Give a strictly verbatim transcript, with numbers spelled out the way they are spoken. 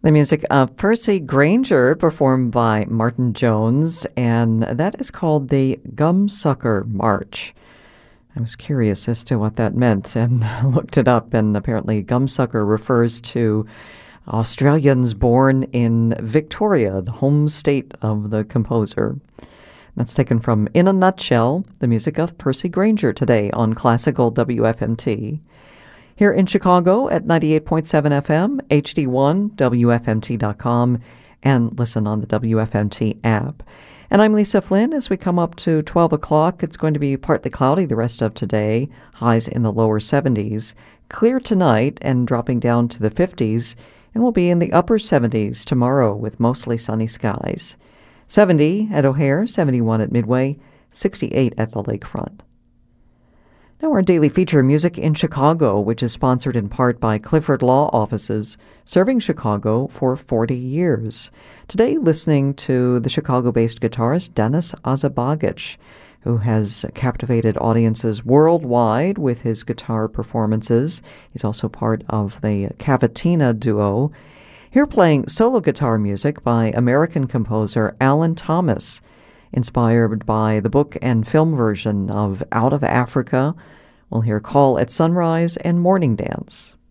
The music of Percy Grainger, performed by Martin Jones, and that is called the Gumsucker March. I was curious as to what that meant and looked it up, and apparently Gumsucker refers to Australians born in Victoria, the home state of the composer. That's taken from In a Nutshell, the music of Percy Grainger, today on Classical W F M T. Here in Chicago at ninety-eight point seven F M, H D one, W F M T dot com, and listen on the W F M T app. And I'm Lisa Flynn. As we come up to twelve o'clock, it's going to be partly cloudy the rest of today, highs in the lower seventies. Clear tonight and dropping down to the fifties, and we'll be in the upper seventies tomorrow with mostly sunny skies. seventy at O'Hare, seventy-one at Midway, sixty-eight at the lakefront. Now our daily feature, Music in Chicago, which is sponsored in part by Clifford Law Offices, serving Chicago for forty years. Today, listening to the Chicago-based guitarist Denis Azabagic, who has captivated audiences worldwide with his guitar performances. He's also part of the Cavatina duo. Here playing solo guitar music by American composer Alan Thomas, inspired by the book and film version of Out of Africa. We'll hear Call at Sunrise and Morning Dance.